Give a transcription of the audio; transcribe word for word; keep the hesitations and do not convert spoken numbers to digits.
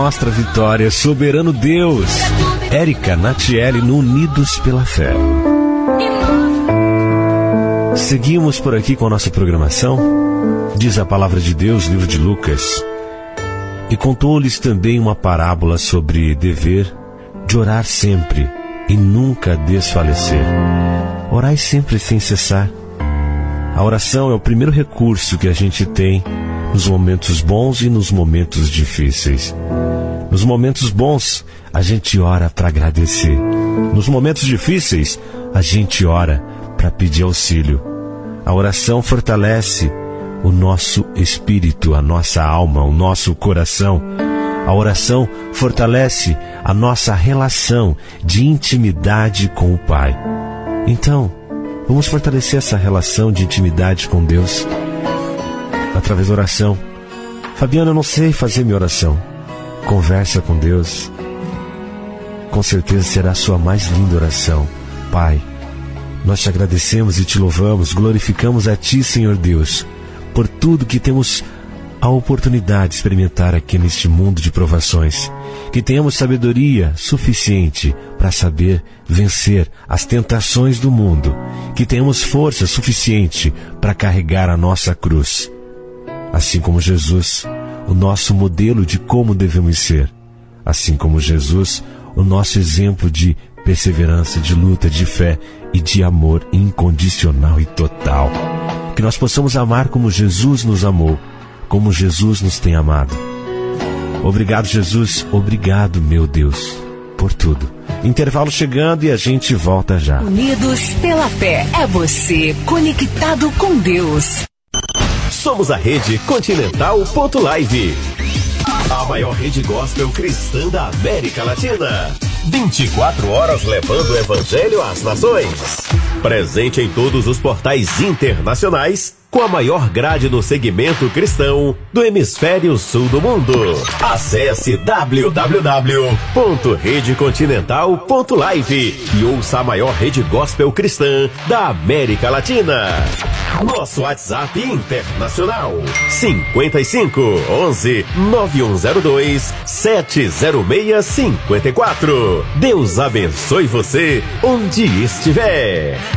nossa vitória, soberano Deus. Érica Natiele no Unidos pela Fé. Seguimos por aqui com a nossa programação. Diz a palavra de Deus, livro de Lucas. E contou-lhes também uma parábola sobre dever de orar sempre e nunca desfalecer. Orai sempre sem cessar. A oração é o primeiro recurso que a gente tem nos momentos bons e nos momentos difíceis. Nos momentos bons, a gente ora para agradecer. Nos momentos difíceis, a gente ora para pedir auxílio. A oração fortalece o nosso espírito, a nossa alma, o nosso coração. A oração fortalece a nossa relação de intimidade com o Pai. Então, vamos fortalecer essa relação de intimidade com Deus através da oração. Fabiana, eu não sei fazer minha oração. Conversa com Deus. Com certeza será a sua mais linda oração. Pai, nós te agradecemos e te louvamos, glorificamos a Ti, Senhor Deus, por tudo que temos a oportunidade de experimentar aqui neste mundo de provações. Que tenhamos sabedoria suficiente para saber vencer as tentações do mundo. Que tenhamos força suficiente para carregar a nossa cruz. Assim como Jesus, o nosso modelo de como devemos ser. Assim como Jesus, o nosso exemplo de perseverança, de luta, de fé e de amor incondicional e total. Que nós possamos amar como Jesus nos amou, como Jesus nos tem amado. Obrigado, Jesus. Obrigado, meu Deus, por tudo. Intervalo chegando e a gente volta já. Unidos pela Fé. É você conectado com Deus. Somos a Rede Continental ponto live, a maior rede gospel cristã da América Latina. vinte e quatro horas levando o evangelho às nações. Presente em todos os portais internacionais, com a maior grade no segmento cristão do hemisfério sul do mundo. Acesse w w w ponto rede continental ponto live e ouça a maior rede gospel cristã da América Latina. Nosso WhatsApp internacional cinquenta e cinco, onze, nove um zero dois, sete zero seis cinco quatro. Deus abençoe você onde estiver.